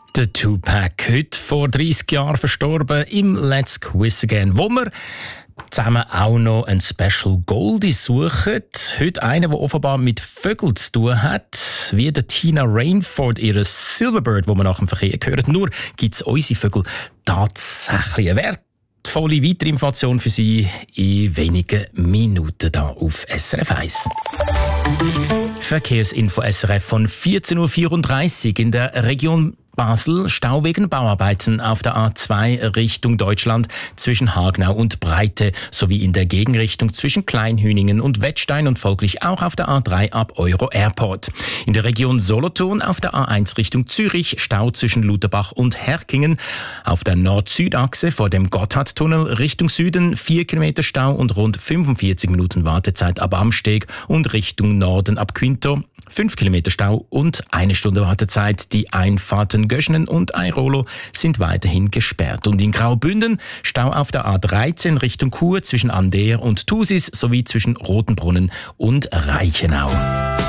Der Tupac, heute vor 30 Jahren verstorben, im Let's Quiz Again, wo wir zusammen auch noch einen Special Goldie suchen. Heute einer, der offenbar mit Vögeln zu tun hat, wie der Tina Rainford, ihre Silverbird, die wir nach dem Verkehr hören. Nur gibt es unsere Vögel tatsächlich eine wertvolle weitere Information für Sie in wenigen Minuten hier auf SRF 1. Verkehrsinfo SRF von 14.34 Uhr in der Region Basel, Stau wegen Bauarbeiten auf der A2 Richtung Deutschland zwischen Hagenau und Breite sowie in der Gegenrichtung zwischen Kleinhüningen und Wettstein und folglich auch auf der A3 ab Euro Airport. In der Region Solothurn auf der A1 Richtung Zürich Stau zwischen Lutherbach und Herkingen. Auf der Nord-Süd-Achse vor dem Gotthardtunnel Richtung Süden 4 Kilometer Stau und rund 45 Minuten Wartezeit ab Amsteg und Richtung Norden ab Quinto 5 Kilometer Stau und 1 Stunde Wartezeit. Die Einfahrten Göschnen und Airolo sind weiterhin gesperrt. Und in Graubünden Stau auf der A13 Richtung Chur zwischen Ander und Thusis sowie zwischen Rotenbrunnen und Reichenau.